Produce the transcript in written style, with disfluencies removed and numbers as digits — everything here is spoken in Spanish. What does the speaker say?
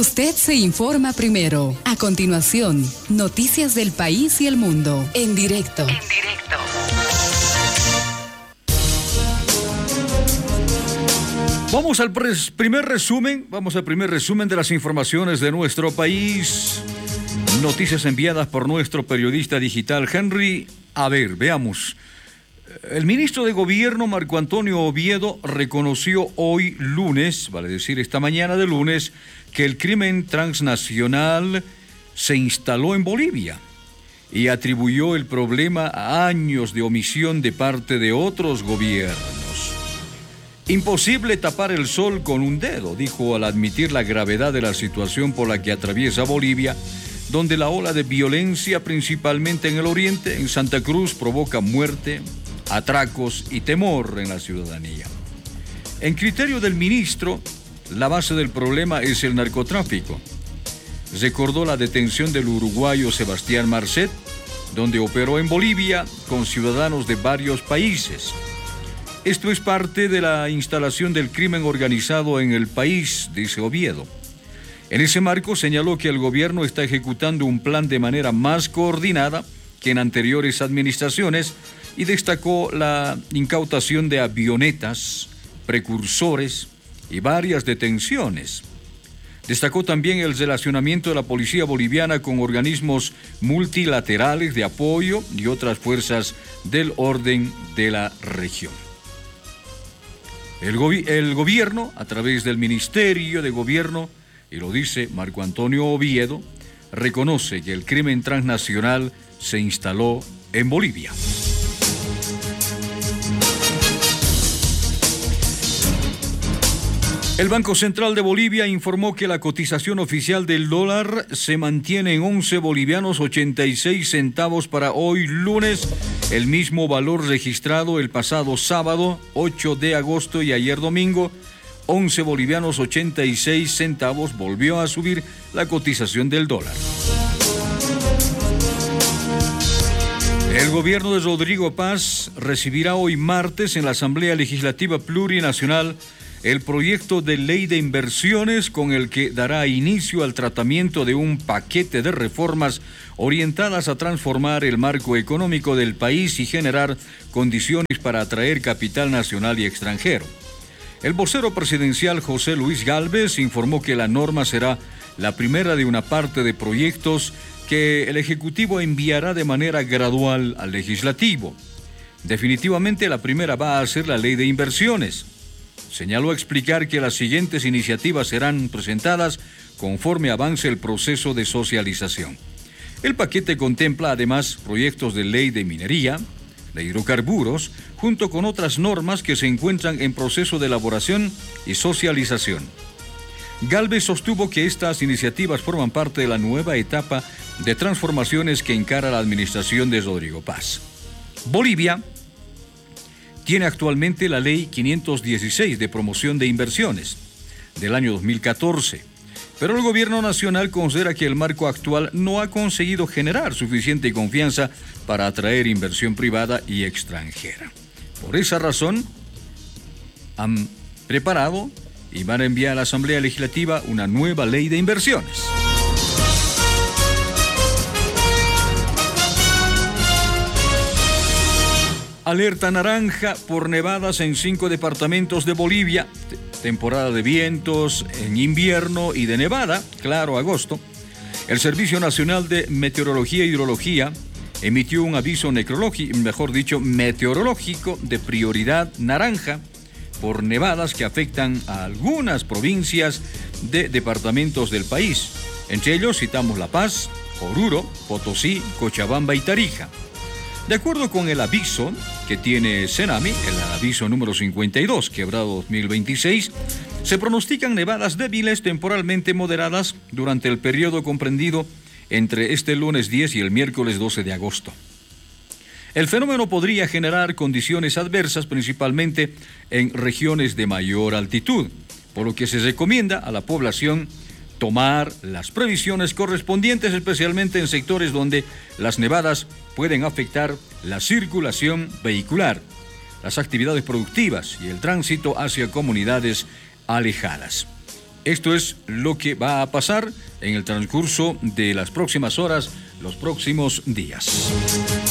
Usted se informa primero. A continuación, noticias del país y el mundo. En directo. Vamos al primer resumen de las informaciones de nuestro país. Noticias enviadas por nuestro periodista digital Henry. A ver, veamos. El ministro de Gobierno, Marco Antonio Oviedo, reconoció hoy lunes, vale decir esta mañana de lunes, que el crimen transnacional se instaló en Bolivia y atribuyó el problema a años de omisión de parte de otros gobiernos. Imposible tapar el sol con un dedo, dijo al admitir la gravedad de la situación por la que atraviesa Bolivia, donde la ola de violencia, principalmente en el oriente, en Santa Cruz, provoca muerte, atracos y temor en la ciudadanía. En criterio del ministro, la base del problema es el narcotráfico. Recordó la detención del uruguayo Sebastián Marcet, donde operó en Bolivia con ciudadanos de varios países. Esto es parte de la instalación del crimen organizado en el país, dice Oviedo. En ese marco señaló que el gobierno está ejecutando un plan de manera más coordinada que en anteriores administraciones y destacó la incautación de avionetas, precursores y varias detenciones. Destacó también el relacionamiento de la policía boliviana con organismos multilaterales de apoyo y otras fuerzas del orden de la región. El gobierno, a través del Ministerio de Gobierno, y lo dice Marco Antonio Oviedo, reconoce que el crimen transnacional se instaló en Bolivia. El Banco Central de Bolivia informó que la cotización oficial del dólar se mantiene en 11 bolivianos 86 centavos para hoy lunes, el mismo valor registrado el pasado sábado 8 de agosto y ayer domingo. 11 bolivianos 86 centavos volvió a subir la cotización del dólar. El gobierno de Rodrigo Paz recibirá hoy martes en la Asamblea Legislativa Plurinacional el proyecto de ley de inversiones con el que dará inicio al tratamiento de un paquete de reformas orientadas a transformar el marco económico del país y generar condiciones para atraer capital nacional y extranjero. El vocero presidencial José Luis Gálvez informó que la norma será la primera de una parte de proyectos que el Ejecutivo enviará de manera gradual al Legislativo. Definitivamente la primera va a ser la ley de inversiones. Señaló explicar que las siguientes iniciativas serán presentadas conforme avance el proceso de socialización. El paquete contempla además proyectos de ley de minería, de hidrocarburos, junto con otras normas que se encuentran en proceso de elaboración y socialización. Gálvez sostuvo que estas iniciativas forman parte de la nueva etapa de transformaciones que encara la administración de Rodrigo Paz. Bolivia tiene actualmente la Ley 516 de promoción de inversiones del año 2014, pero el gobierno nacional considera que el marco actual no ha conseguido generar suficiente confianza para atraer inversión privada y extranjera. Por esa razón, han preparado y van a enviar a la Asamblea Legislativa una nueva ley de inversiones. Alerta naranja por nevadas en 5 departamentos de Bolivia. Temporada de vientos en invierno y de nevada, claro, agosto. El Servicio Nacional de Meteorología e Hidrología emitió un aviso meteorológico de prioridad naranja por nevadas que afectan a algunas provincias de departamentos del país. Entre ellos citamos La Paz, Oruro, Potosí, Cochabamba y Tarija. De acuerdo con el aviso que tiene Senami, el aviso número 52, quebrado 2026, se pronostican nevadas débiles temporalmente moderadas durante el periodo comprendido entre este lunes 10 y el miércoles 12 de agosto. El fenómeno podría generar condiciones adversas principalmente en regiones de mayor altitud, por lo que se recomienda a la población tomar las previsiones correspondientes, especialmente en sectores donde las nevadas pueden afectar la circulación vehicular, las actividades productivas y el tránsito hacia comunidades alejadas. Esto es lo que va a pasar en el transcurso de las próximas horas, los próximos días.